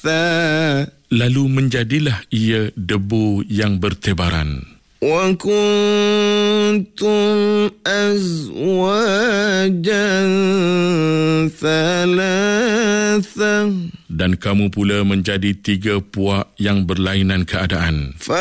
Lalu menjadilah ia debu yang bertebaran. وَكُنْتُمْ أَزْوَاجًا ثَلَاثَةً. Dan kamu pula menjadi 3 puak yang berlainan keadaan.